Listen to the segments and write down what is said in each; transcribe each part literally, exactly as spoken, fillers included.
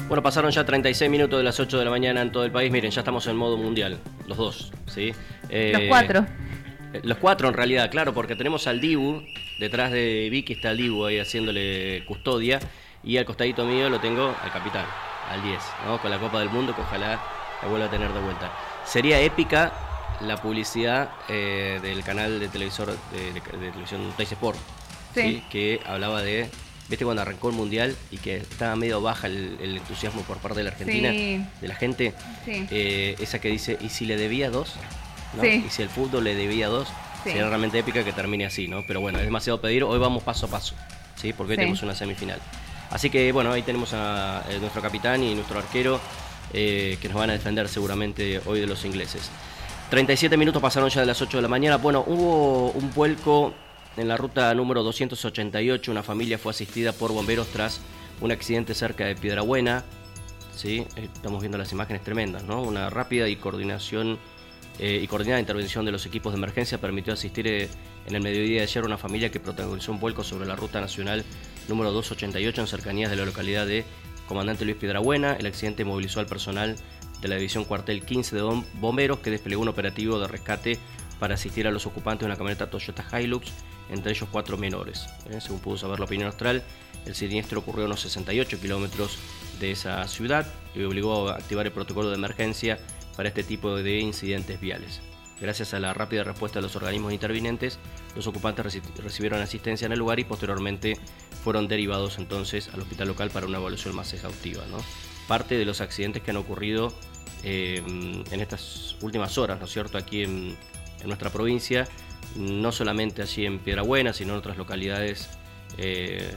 Bueno, pasaron ya treinta y seis minutos de las ocho de la mañana en todo el país. Miren, ya estamos en modo mundial, los dos, ¿sí? Eh, los cuatro. Los cuatro en realidad, claro, porque tenemos al Dibu, detrás de Vicky está el Dibu ahí haciéndole custodia, y al costadito mío lo tengo al capitán, al diez, ¿no? Con la Copa del Mundo, que ojalá la vuelva a tener de vuelta. Sería épica la publicidad eh, del canal de televisor de, de, de televisión Teis Sport, sí. ¿sí? Que hablaba de, viste, cuando arrancó el Mundial y que estaba medio baja el, el entusiasmo por parte de la Argentina, sí. de la gente, sí. eh, esa que dice, ¿y si le debía dos? ¿No? Sí. Y si el fútbol le debía dos, sí. sería realmente épica que termine así, ¿no? Pero bueno, es demasiado pedir, hoy vamos paso a paso, ¿sí? Porque hoy sí. tenemos una semifinal. Así que bueno, ahí tenemos a, a nuestro capitán y nuestro arquero eh, que nos van a defender seguramente hoy de los ingleses. treinta y siete minutos pasaron ya de las ocho de la mañana. Bueno, hubo un vuelco en la ruta número doscientos ochenta y ocho. Una familia fue asistida por bomberos tras un accidente cerca de Piedrabuena, ¿sí? Estamos viendo las imágenes tremendas, ¿no? Una rápida y coordinación eh, y coordinada intervención de los equipos de emergencia permitió asistir eh, en el mediodía de ayer a una familia que protagonizó un vuelco sobre la ruta nacional número doscientos ochenta y ocho en cercanías de la localidad de Comandante Luis Piedrabuena. El accidente movilizó al personal de la división cuartel quince de bomberos, que desplegó un operativo de rescate para asistir a los ocupantes de una camioneta Toyota Hilux, entre ellos cuatro menores. ¿Eh? Según pudo saber la opinión austral, el siniestro ocurrió a unos sesenta y ocho kilómetros de esa ciudad y obligó a activar el protocolo de emergencia para este tipo de incidentes viales. Gracias a la rápida respuesta de los organismos intervinientes, los ocupantes recibieron asistencia en el lugar y posteriormente fueron derivados entonces al hospital local para una evaluación más exhaustiva, ¿no? Parte de los accidentes que han ocurrido eh, en estas últimas horas, ¿no es cierto?, aquí en, en nuestra provincia, no solamente allí en Piedrabuena, sino en otras localidades eh,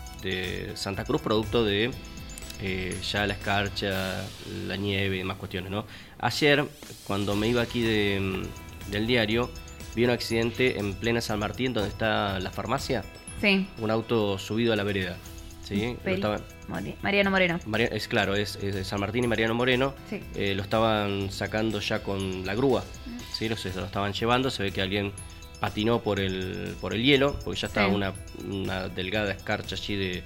de Santa Cruz, producto de eh, ya la escarcha, la nieve y demás cuestiones, ¿no? Ayer, cuando me iba aquí de, del diario, vi un accidente en plena San Martín, donde está la farmacia. Sí. Un auto subido a la vereda. ¿Sí? Peri, estaba, Mariano Moreno. Maria, es claro, es, es de San Martín y Mariano Moreno. Sí. Eh, lo estaban sacando ya con la grúa. ¿Sí? Lo, se lo estaban llevando. Se ve que alguien patinó por el, por el hielo, porque ya estaba sí. una, una delgada escarcha allí de,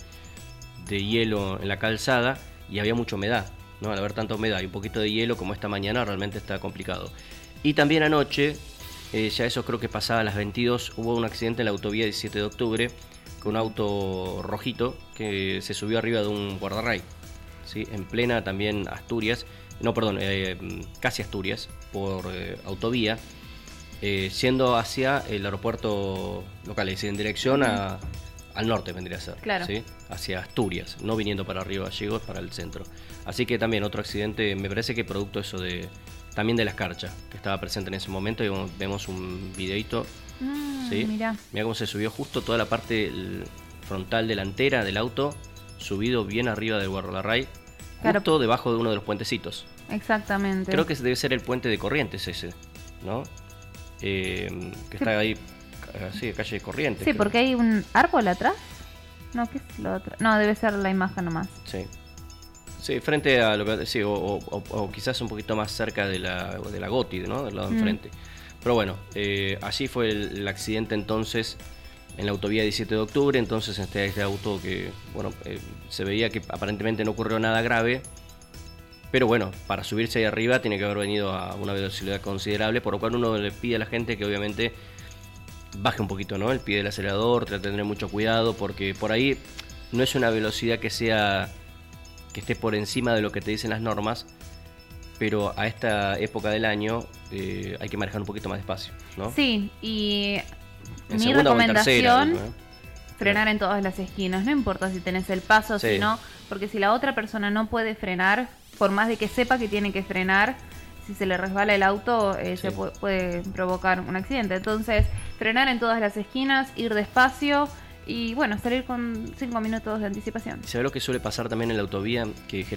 de hielo en la calzada y había mucha humedad, ¿no? Al haber tanta humedad y un poquito de hielo como esta mañana, realmente está complicado. Y también anoche, eh, ya eso creo que pasaba a las veintidós, hubo un accidente en la autovía diecisiete de octubre con un auto rojito que se subió arriba de un guardarray, ¿sí? En plena también Asturias, no, perdón, eh, casi Asturias, por eh, autovía, eh, yendo hacia el aeropuerto local, es decir, en dirección a, al norte vendría a ser, claro. ¿sí? Hacia Asturias, no viniendo para Río Gallegos, para el centro. Así que también otro accidente, me parece que producto eso de también de la escarcha, que estaba presente en ese momento, y vemos un videito. Mm, ¿sí? Mirá. Mirá cómo se subió justo toda la parte frontal delantera del auto, subido bien arriba del guardarray, claro. justo debajo de uno de los puentecitos. Exactamente. Creo que debe ser el puente de Corrientes ese, ¿no? Eh, que sí. Está ahí, sí, calle Corrientes. Sí, creo. Porque hay un árbol atrás. No, ¿qué es lo otro? No, debe ser la imagen nomás. Sí. Sí, frente a lo que sí, o, o, o quizás un poquito más cerca de la, de la Goti, ¿no? Del lado de enfrente. Mm. Pero bueno, eh, allí fue el, el accidente entonces en la autovía diecisiete de octubre, entonces este, este auto que, bueno, eh, se veía que aparentemente no ocurrió nada grave, pero bueno, para subirse ahí arriba tiene que haber venido a una velocidad considerable, por lo cual uno le pide a la gente que obviamente baje un poquito, ¿no? El pie del acelerador, trate de tener mucho cuidado, porque por ahí no es una velocidad que sea, que esté por encima de lo que te dicen las normas, pero a esta época del año eh, hay que manejar un poquito más despacio, ¿no? Sí, y en mi recomendación, tercera, ¿no? frenar en todas las esquinas, no importa si tenés el paso, sí. si no, porque si la otra persona no puede frenar, por más de que sepa que tiene que frenar, si se le resbala el auto, eh, sí. se puede, puede provocar un accidente. Entonces, frenar en todas las esquinas, ir despacio y, bueno, salir con cinco minutos de anticipación. ¿Sabes lo que suele pasar también en la autovía? Que